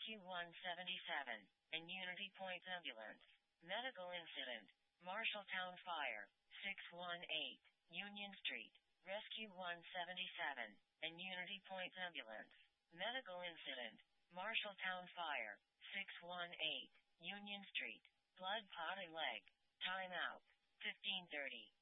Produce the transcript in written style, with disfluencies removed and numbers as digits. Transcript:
Rescue 177, and Unity Point Ambulance. Medical incident. Marshalltown Fire, 618, Union Street. Rescue 177, and Unity Point Ambulance. Medical incident. Marshalltown Fire, 618, Union Street. Blood pot and leg. Time out. 15:30.